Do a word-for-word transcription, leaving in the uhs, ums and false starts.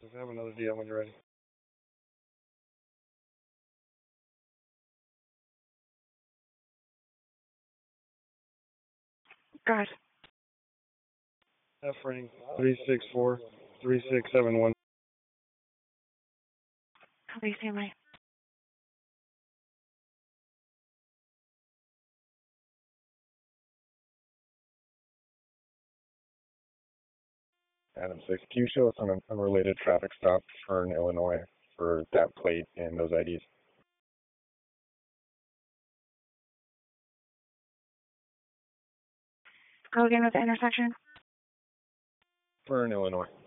Just have another D M when you're ready. Go ahead. F rating three six four three six seven one. Please see me. Adam six, can you show us on an unrelated traffic stop for in Illinois for that plate and those I Ds? Go again with the intersection. For in Illinois.